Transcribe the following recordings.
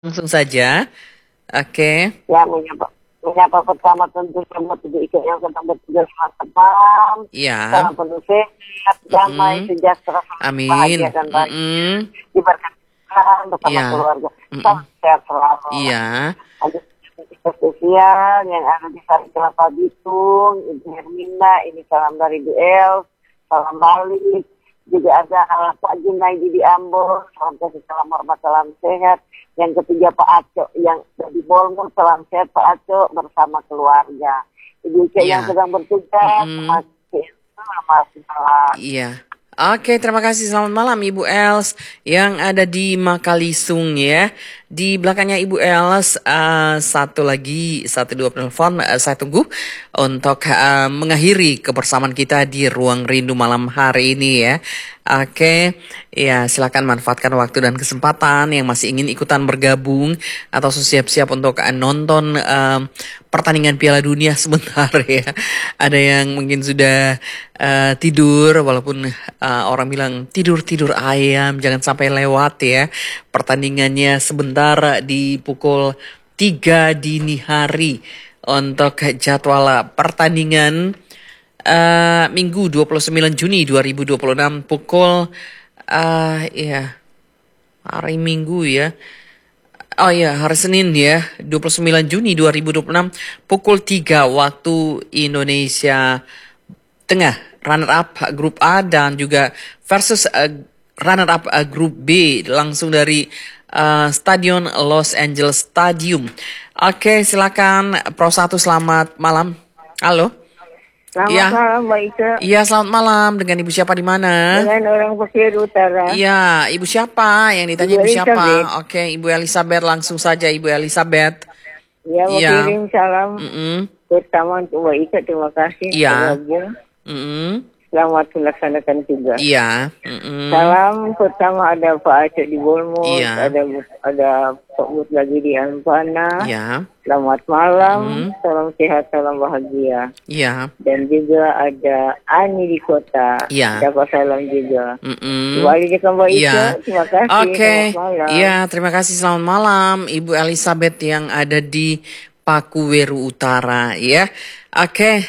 Langsung saja. Oke. Ya, menyapa pertama tentu sama tujuh ikan yang sedang bertugas teman. Ya. Salam penuh sehat, damai, sejahtera, Amin. bahagia dan baik. Mm-mm. Diberkati Tuhan bersama Ya. keluarga. Mm-mm. Salam sehat selalu. Iya. Ada spesial yang ada di Sari Kelapa Bitung, Ibu Hermina, ini salam dari Bu El, salam balik. Juga ada Pak Junaidi di Ambon, salam kasih, salam hormat, salam sehat. Yang ketiga Pak Aco yang di Bolmur, salam sehat Pak Aco bersama keluarga. Ibu Ike yang Iya. sedang bertugas, Mm-mm. selamat malam. Iya. Oke, terima kasih. Selamat malam Ibu Els yang ada di Makalisung ya. Di belakangnya Ibu Els satu dua penelpon saya tunggu untuk mengakhiri kebersamaan kita di Ruang Rindu malam hari ini ya. Oke, ya silakan manfaatkan waktu dan kesempatan yang masih ingin ikutan bergabung atau siap-siap untuk nonton pertandingan Piala Dunia sebentar ya. Ada yang mungkin sudah tidur walaupun orang bilang tidur ayam jangan sampai lewat ya. Pertandingannya sebentar di pukul 3 dini hari untuk jadwal pertandingan Minggu 29 Juni 2026 pukul ya hari Minggu ya. Oh ya, hari Senin ya, 29 Juni 2026 pukul 3 waktu Indonesia Tengah. Runner up grup A dan juga versus runner up grup B langsung dari Stadion Los Angeles Stadium. Oke, silakan Pro 1, selamat malam. Halo. Selamat malam Mbak Ika. Iya, selamat malam. Dengan Ibu siapa di mana? Dengan orang Pesir Utara. Iya, Ibu siapa? Yang ditanya Ibu siapa? Elizabeth. Oke, Ibu Elizabeth, langsung saja Ibu Elizabeth. Ya, mau Iya. kirim salam pertama untuk Mbak Ika. Terima kasih. Iya. Bergabung. Mm-mm. Selamat melaksanakan tugas. Iya. Mm-mm. Salam pertama ada Pak Aceh di Bolmur, Iya. ada Pak Bud lagi di Ampana. Iya. Selamat malam, salam sehat, salam bahagia. Iya. Dan juga ada Ani di kota. Iya. Dapat salam juga. Mm-mm. Kembali ke Mbak Ika. Iya. Terima kasih. Oke. Selamat malam. Iya, terima kasih. Selamat malam Ibu Elizabeth yang ada di Pakuweru Utara ya. Oke,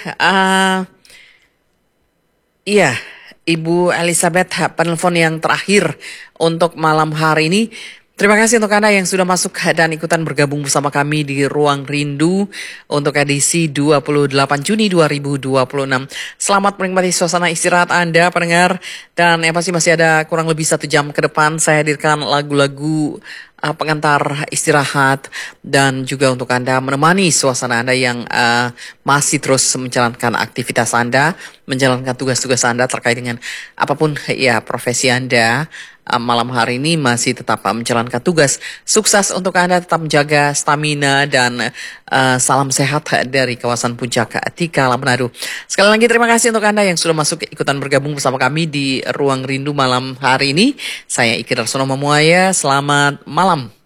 iya, Ibu Elizabeth, penelpon yang terakhir untuk malam hari ini. Terima kasih untuk Anda yang sudah masuk dan ikutan bergabung bersama kami di Ruang Rindu untuk edisi 28 Juni 2026. Selamat menikmati suasana istirahat Anda, pendengar. Dan yang pasti masih ada kurang lebih 1 jam ke depan saya hadirkan lagu-lagu pengantar istirahat dan juga untuk Anda menemani suasana Anda yang masih terus menjalankan aktivitas Anda, menjalankan tugas-tugas Anda terkait dengan apapun ya profesi Anda. Malam hari ini masih tetap menjalankan tugas. Sukses untuk Anda, tetap menjaga stamina dan salam sehat dari kawasan Puncak Tikala Manado. Sekali lagi terima kasih untuk Anda yang sudah masuk ikutan bergabung bersama kami di Ruang Rindu malam hari ini. Saya Iki Darsono Mamuaya, selamat malam.